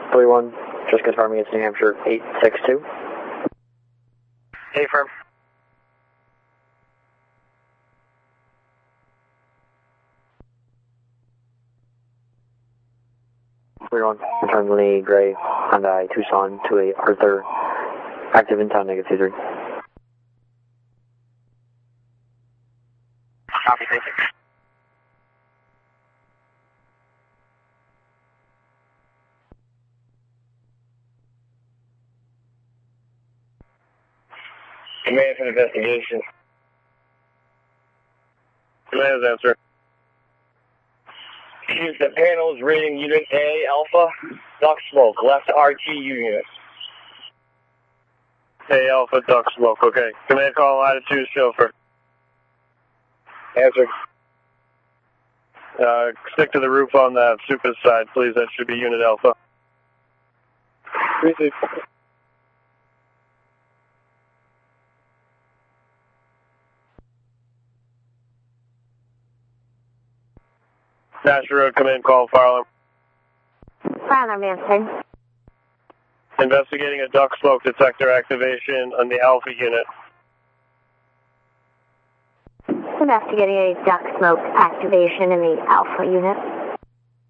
41, just confirming it's New Hampshire 862. Hey, firm. Return Lee Gray Hyundai Tucson to a Arthur, active in town, negative 23. Copy, thank you. Command for investigation. Command answer. Use the panels reading Unit A, Alpha, duct smoke, left RT unit. A Alpha, duct smoke, okay. Command call, latitude, chauffeur. Answer. Stick to the roof on that super side, please. That should be Unit Alpha. Receive. National Road, command call, fire alarm. Fire alarm answered. Investigating a duct smoke detector activation on the Alpha unit. Investigating a duct smoke activation in the Alpha unit.